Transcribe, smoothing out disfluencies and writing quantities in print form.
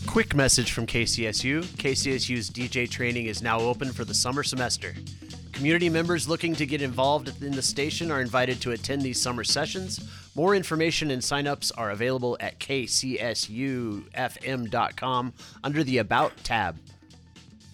Quick message from KCSU. KCSU's DJ training is now open for the summer semester. Community members looking to get involved in the station are invited to attend these summer sessions. More information and signups are available at kcsufm.com under the About tab.